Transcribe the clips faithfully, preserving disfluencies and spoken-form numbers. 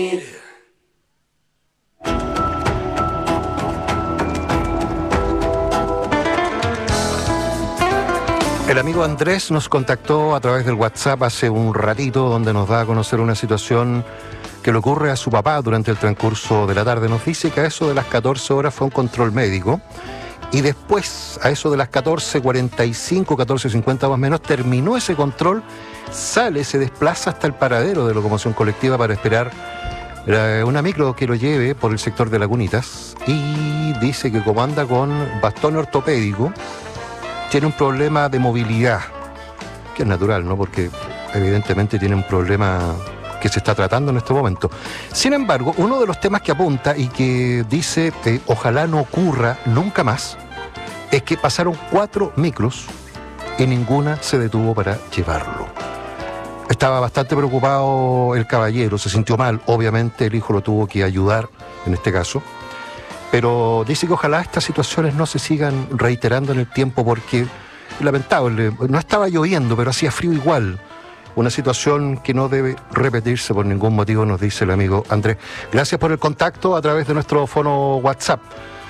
El amigo Andrés nos contactó a través del WhatsApp hace un ratito, donde nos da a conocer una situación que le ocurre a su papá durante el transcurso de la tarde. Nos dice que a eso de las catorce horas fue un control médico y después, a eso de las catorce cuarenta y cinco, catorce cincuenta más o menos, terminó ese control, sale, se desplaza hasta el paradero de locomoción colectiva para esperar eh, una micro que lo lleve por el sector de Lagunitas, y dice que como anda con bastón ortopédico, tiene un problema de movilidad, que es natural, ¿no? Porque evidentemente tiene un problema que se está tratando en este momento. Sin embargo, uno de los temas que apunta y que dice que ojalá no ocurra nunca más, es que pasaron cuatro micros y ninguna se detuvo para llevarlo. Estaba bastante preocupado el caballero, se sintió mal, obviamente el hijo lo tuvo que ayudar en este caso, pero dice que ojalá estas situaciones no se sigan reiterando en el tiempo, porque lamentable, no estaba lloviendo, pero hacía frío igual. Una situación que no debe repetirse por ningún motivo, nos dice el amigo Andrés. Gracias por el contacto a través de nuestro fono WhatsApp.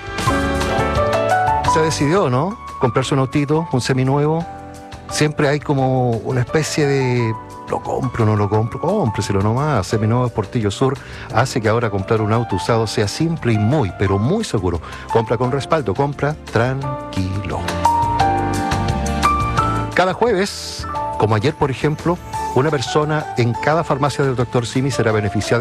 Se decidió, ¿no? Comprarse un autito, un seminuevo. Siempre hay como una especie de... ¿Lo compro o no lo compro? Cómpreselo nomás. Seminuevo Portillo Sur hace que ahora comprar un auto usado sea simple y muy, pero muy seguro. Compra con respaldo, compra tranquilo. Cada jueves, como ayer por ejemplo, una persona en cada farmacia del doctor Simi será beneficiada